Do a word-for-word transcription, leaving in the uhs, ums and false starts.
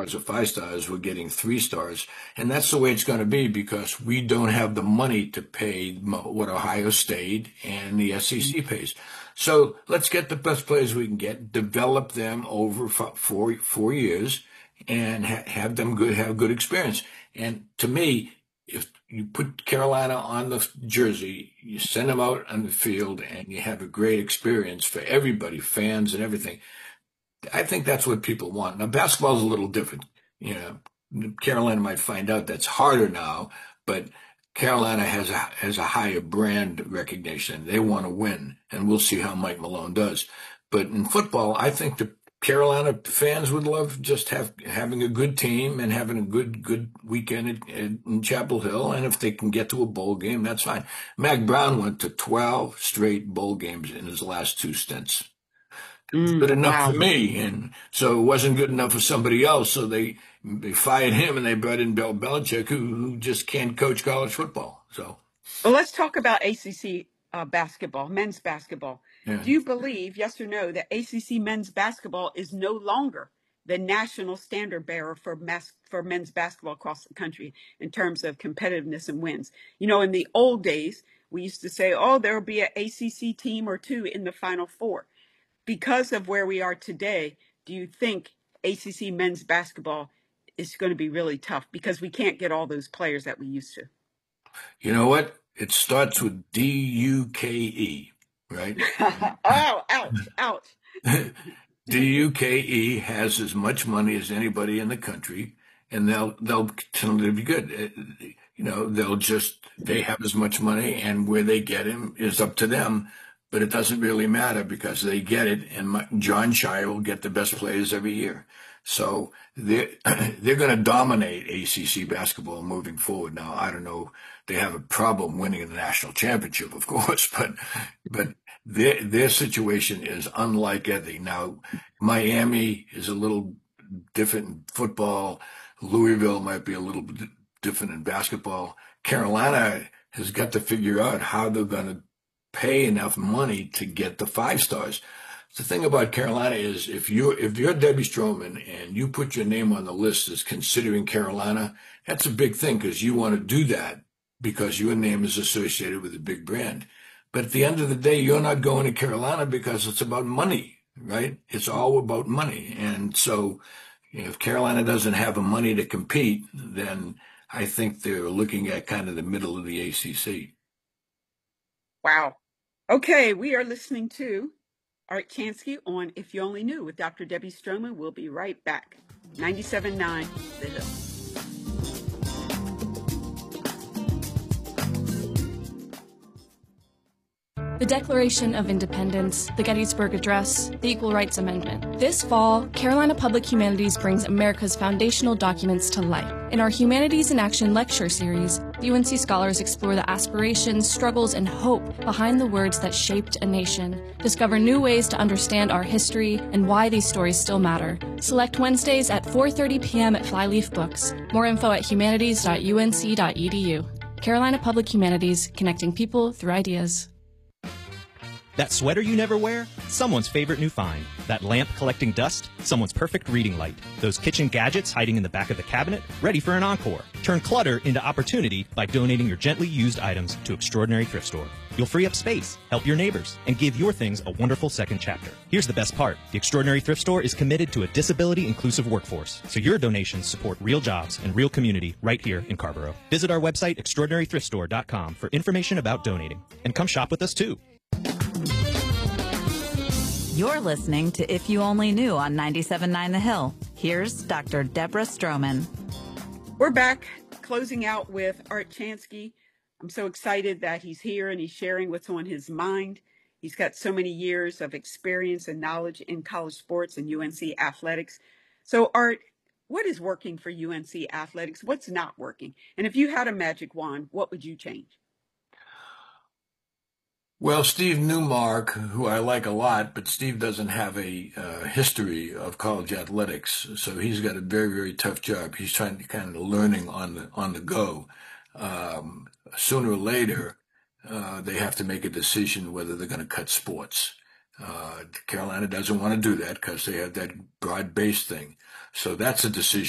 stars or five stars, we're getting three stars. And that's the way it's going to be because we don't have the money to pay what Ohio State and the S E C pays. So let's get the best players we can get, develop them over four, four years, and ha- have them good, have good experience. And to me, if you put Carolina on the jersey, you send them out on the field, and you have a great experience for everybody, fans and everything. I think that's what people want. Now, basketball is a little different. You know, Carolina might find out that's harder now, but Carolina has a has a higher brand recognition. They want to win, and we'll see how Mike Malone does. But in football, I think the Carolina fans would love just have having a good team and having a good good weekend at, at, in Chapel Hill. And if they can get to a bowl game, that's fine. Mac Brown went to twelve straight bowl games in his last two stints. Mm, good enough wow. for me, and so it wasn't good enough for somebody else. So they they fired him, and they brought in Bill Belichick, who, who just can't coach college football. So, well, let's talk about A C C uh, basketball, men's basketball. yeah. Do you believe, yes or no, that A C C men's basketball is no longer the national standard bearer for mass, for men's basketball across the country in terms of competitiveness and wins? You know, in the old days, we used to say, oh, there will be an A C C team or two in the Final Four. Because of where we are today, do you think A C C men's basketball is going to be really tough because we can't get all those players that we used to? You know what? It starts with D U K E, right? Oh, ouch, ouch. D U K E has as much money as anybody in the country, and they'll they'll continue to be good. You know, they'll just they have as much money, and where they get him is up to them. But it doesn't really matter because they get it, and my, John Shire will get the best players every year. So they're, they're going to dominate A C C basketball moving forward. Now, I don't know, they have a problem winning the national championship, of course, but but their, their situation is unlike anything. Now, Miami is a little different in football. Louisville might be a little bit different in basketball. Carolina has got to figure out how they're going to pay enough money to get the five stars. The thing about Carolina is if you're, if you're Debbie Stroman and you put your name on the list as considering Carolina, that's a big thing because you want to do that because your name is associated with a big brand. But at the end of the day, you're not going to Carolina because it's about money, right? It's all about money. And so you know, if Carolina doesn't have the money to compete, then I think they're looking at kind of the middle of the A C C. Wow. Okay, we are listening to Art Chansky on If You Only Knew with Doctor Debbie Stroman. We'll be right back. ninety-seven point nine The Hill. The Declaration of Independence, the Gettysburg Address, the Equal Rights Amendment. This fall, Carolina Public Humanities brings America's foundational documents to life. In our Humanities in Action lecture series, U N C scholars explore the aspirations, struggles, and hope behind the words that shaped a nation. Discover new ways to understand our history and why these stories still matter. Select Wednesdays at four thirty p.m. at Flyleaf Books. More info at humanities dot u n c dot e d u. Carolina Public Humanities, connecting people through ideas. That sweater you never wear? Someone's favorite new find. That lamp collecting dust? Someone's perfect reading light. Those kitchen gadgets hiding in the back of the cabinet? Ready for an encore. Turn clutter into opportunity by donating your gently used items to Extraordinary Thrift Store. You'll free up space, help your neighbors, and give your things a wonderful second chapter. Here's the best part. The Extraordinary Thrift Store is committed to a disability-inclusive workforce, so your donations support real jobs and real community right here in Carrboro. Visit our website, extraordinary thrift store dot com, for information about donating. And come shop with us, too. You're listening to If You Only Knew on ninety-seven point nine The Hill. Here's Doctor Deborah Stroman. We're back closing out with Art Chansky. I'm so excited that he's here and he's sharing what's on his mind. He's got so many years of experience and knowledge in college sports and U N C athletics. So Art, what is working for U N C athletics? What's not working? And if you had a magic wand, what would you change? Well, Steve Newmark, who I like a lot, but Steve doesn't have a uh, history of college athletics, so he's got a very, very tough job. He's trying to kind of learning on the on the go. Um, sooner or later, uh, they have to make a decision whether they're going to cut sports. Uh, Carolina doesn't want to do that because they have that broad-based thing. So that's a decision